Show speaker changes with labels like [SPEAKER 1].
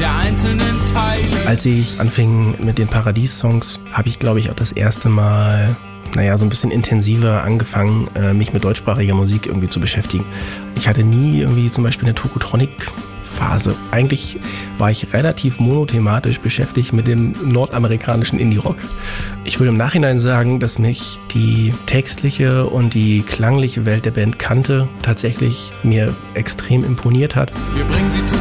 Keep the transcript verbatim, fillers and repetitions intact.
[SPEAKER 1] der einzelnen Teile.
[SPEAKER 2] Als ich anfing mit den Paradies-Songs, habe ich, glaube ich, auch das erste Mal, naja, so ein bisschen intensiver angefangen, mich mit deutschsprachiger Musik irgendwie zu beschäftigen. Ich hatte nie irgendwie zum Beispiel eine Tokotronic-Phase. Eigentlich war ich relativ monothematisch beschäftigt mit dem nordamerikanischen Indie-Rock. Ich würde im Nachhinein sagen, dass mich die textliche und die klangliche Welt der Band Kante tatsächlich mir extrem imponiert hat.
[SPEAKER 1] Wir bringen sie zu